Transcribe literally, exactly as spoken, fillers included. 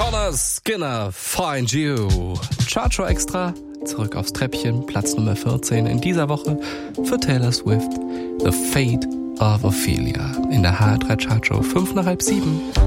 Connor Skinner, Find You. Chartshow Extra, zurück aufs Treppchen, Platz Nummer vierzehn in dieser Woche für Taylor Swift, The Fate of Ophelia. In der H R drei Chartshow, fünf nach halb sieben.